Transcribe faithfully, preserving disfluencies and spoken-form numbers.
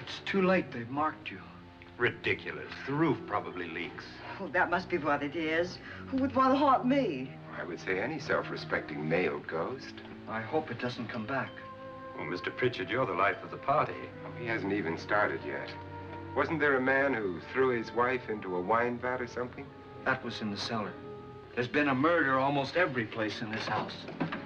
It's too late. They've marked you. Ridiculous. The roof probably leaks. Oh, that must be what it is. Who would want to haunt me? I would say any self-respecting male ghost. I hope it doesn't come back. Well, Mister Pritchard, you're the life of the party. Oh, he hasn't even started yet. Wasn't there a man who threw his wife into a wine vat or something? That was in the cellar. There's been a murder almost every place in this house.